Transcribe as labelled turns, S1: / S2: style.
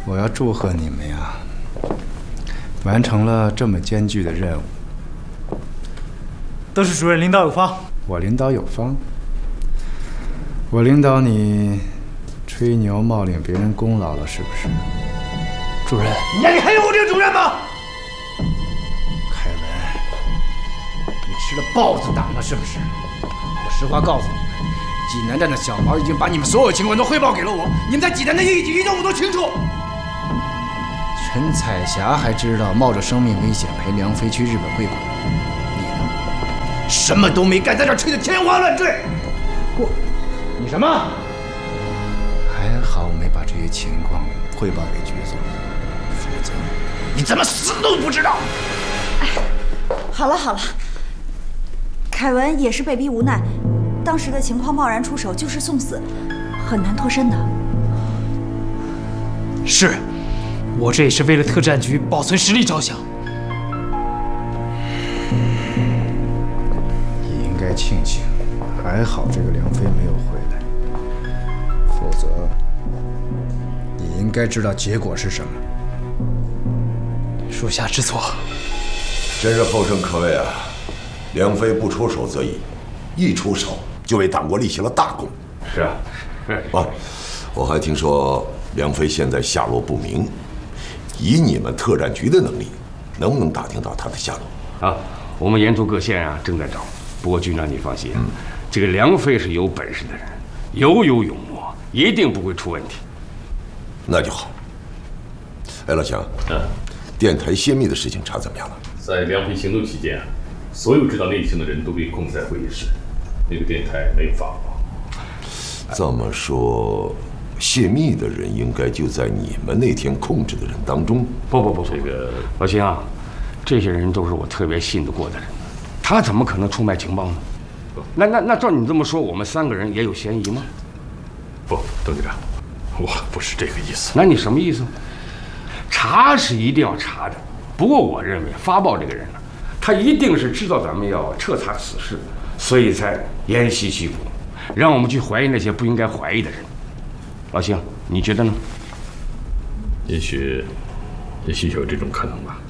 S1: 我要祝贺你们呀，完成了这么艰巨的任务。
S2: 都是主任领导有方。
S1: 我领导有方，我领导你吹牛冒领别人功劳了，是不是？
S2: 主任，你眼里还有我这个主任吗？
S1: 凯文，你吃了豹子胆了是不是？我实话告诉你们，济南站的小毛已经把你们所有情况都汇报给了我，你们在济南的一举一动我都清楚。陈彩霞还知道冒着生命危险陪梁飞去日本会馆，你呢？什么都没干，在这吹得天花乱坠。你什么？还好没把这些情况汇报给局总，否则你怎么死都不知道。
S3: 哎，好了好了，凯文也是被逼无奈，当时的情况贸然出手就是送死，很难脱身的。
S2: 是，我这也是为了特战局保存实力着想。
S1: 你应该庆幸，还好这个梁飞没有回来，否则你应该知道结果是什么。
S2: 属下知错。
S4: 真是后生可畏啊！梁飞不出手则已，一出手就为党国立下了大功。
S5: 是啊，
S4: 我还听说梁飞现在下落不明，以你们特战局的能力，能不能打听到他的下落？
S5: 啊，我们沿途各县正在找。不过军长你放心，这个梁飞是有本事的人，有勇谋，一定不会出问题。
S4: 那就好。哎，老乡，电台泄密的事情查怎么样了？
S6: 在梁飞行动期间，所有知道内情的人都被控制在会议室，那个电台没有发布。
S4: 这么说，泄密的人应该就在你们那天控制的人当中。
S5: 不，这个老秦啊，这些人都是我特别信得过的人，他怎么可能出卖情报呢？那照你这么说，我们3个人也有嫌疑吗？
S6: 不，邓局长，我不是这个意思。
S5: 那你什么意思？查是一定要查的，不过我认为发报这个人呢，他一定是知道咱们要彻查此事，所以才沿袭其鼓，让我们去怀疑那些不应该怀疑的人。老邢，你觉得呢？
S6: 也许有这种可能吧。